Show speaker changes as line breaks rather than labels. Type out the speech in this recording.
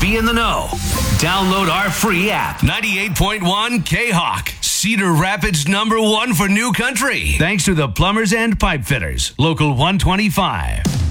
be in the know. Download our free app. 98.1 K-Hawk. Cedar Rapids #1 for new country. Thanks to the Plumbers and Pipe Fitters. Local 125.